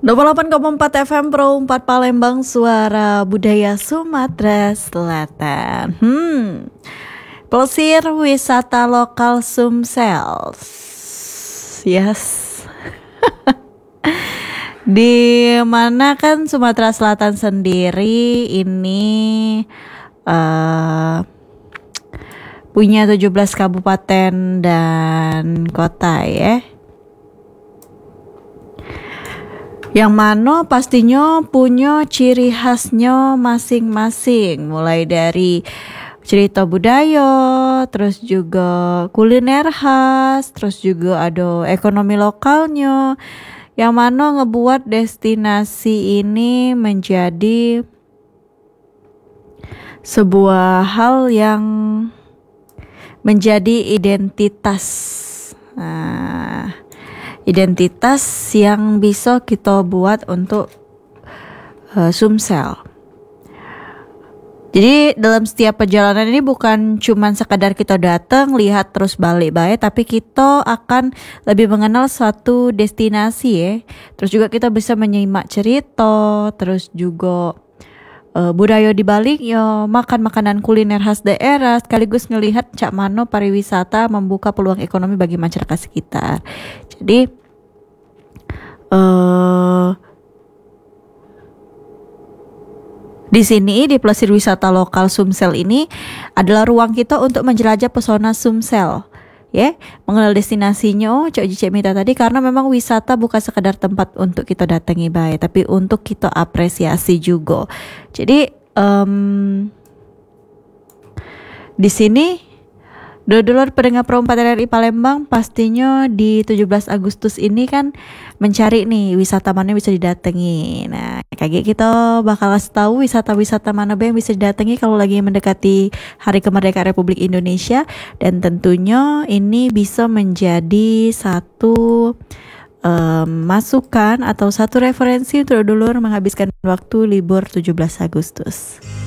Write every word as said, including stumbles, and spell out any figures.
dua puluh delapan koma empat F M Pro empat Palembang, suara budaya Sumatera Selatan. Hmm. Plesir wisata lokal Sumsel. Yes. Di mana kan Sumatera Selatan sendiri ini uh, punya tujuh belas kabupaten dan kota ya. Yang mana pastinya punya ciri khasnya masing-masing, mulai dari cerita budaya, terus juga kuliner khas, terus juga ada ekonomi lokalnya, yang mana ngebuat destinasi ini menjadi sebuah hal yang menjadi identitas. Nah, identitas yang bisa kita buat untuk uh, Sumsel. Jadi dalam setiap perjalanan ini bukan cuma sekadar kita datang, lihat terus balik baik, tapi kita akan lebih mengenal suatu destinasi ya. Terus juga kita bisa menyimak cerita, terus juga uh, budaya di baliknya, makan makanan kuliner khas daerah, sekaligus ngelihat cak mano pariwisata membuka peluang ekonomi bagi masyarakat sekitar. Jadi uh, di sini di Plesir Wisata Lokal Sumsel ini adalah ruang kita untuk menjelajah pesona Sumsel, ya, mengenal destinasinya, Cok Cicek Mita tadi, karena memang wisata bukan sekadar tempat untuk kita datangi baik, tapi untuk kita apresiasi juga. Jadi um, di sini dulur-dulur pendengar Pro empat R R I Palembang pastinya di tujuh belas Agustus ini kan mencari nih wisata mana yang bisa didatangi. Nah, kayak kita bakal kasih tahu wisata-wisata mana yang bisa didatangi kalau lagi mendekati Hari Kemerdekaan Republik Indonesia, dan tentunya ini bisa menjadi satu um, masukan atau satu referensi untuk dulur menghabiskan waktu libur tujuh belas Agustus.